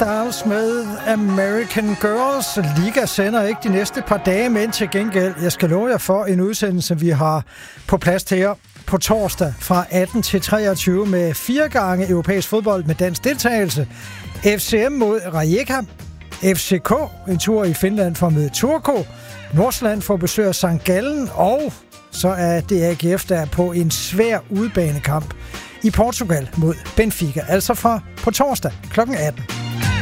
Styles med American Girls. Liga sender ikke de næste par dage, men til gengæld, jeg skal love jer for en udsendelse, vi har på plads til jer på torsdag fra 18 til 23 med 4 gange europæisk fodbold med dansk deltagelse. FCM mod Rijeka, FCK en tur i Finland for at møde Turku, Nordsjælland får besøg af St. Gallen, og så er det AGF, der er på en svær udebanekamp i Portugal mod Benfica, altså fra på torsdag kl. 18.